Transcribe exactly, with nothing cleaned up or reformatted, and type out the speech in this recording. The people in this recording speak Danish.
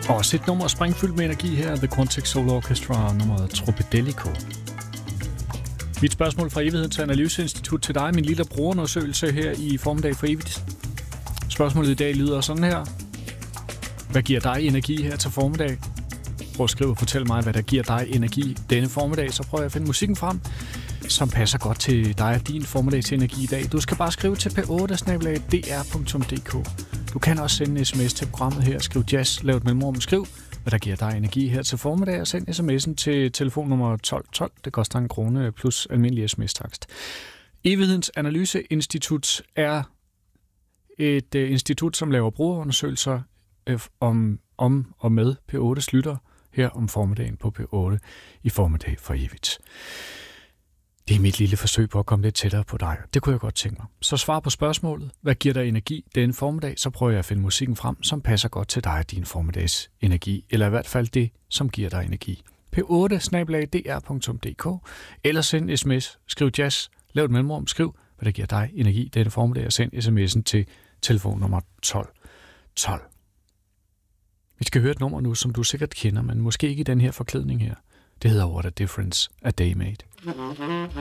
Og også et nummer springfyldt med energi her, The Quantic Soul Orchestra, nummeret Tropidelico. Mit spørgsmål fra Evighedens Analyseinstitut til dig, min lille brugerundersøgelse her i formiddag for evigt. Spørgsmålet i dag lyder sådan her. Hvad giver dig energi her til formiddag? Prøv at skrive og fortæl mig, hvad der giver dig energi denne formiddag, så prøver jeg at finde musikken frem, som passer godt til dig og din formiddags energi i dag. Du skal bare skrive til p otte snabel-a d r punktum d k. Du kan også sende en sms til programmet her. Skriv jazz, lav et mellemrum, skriv, hvad der giver dig energi her til formiddag, og send sms'en til telefonnummer tolv tolv. Det koster en krone plus almindelig sms-takst. Evighedens Analyseinstitut er et uh, institut, som laver brugerundersøgelser uh, om, om og med P ottes lytter her om formiddagen på P otte i formiddag for evigt. Det er mit lille forsøg på at komme lidt tættere på dig. Det kunne jeg godt tænke mig. Så svar på spørgsmålet. Hvad giver dig energi denne formiddag? Så prøver jeg at finde musikken frem, som passer godt til dig og din formiddags energi. Eller i hvert fald det, som giver dig energi. P otte snabel-a d r punktum d k. Eller send en sms. Skriv jazz. Lav et mellemrum. Skriv, hvad der giver dig energi denne formiddag. Og send sms'en til telefonnummer tolv tolv. Vi skal høre et nummer nu, som du sikkert kender, men måske ikke i den her forklædning her. Det hedder What a Difference a Day Made.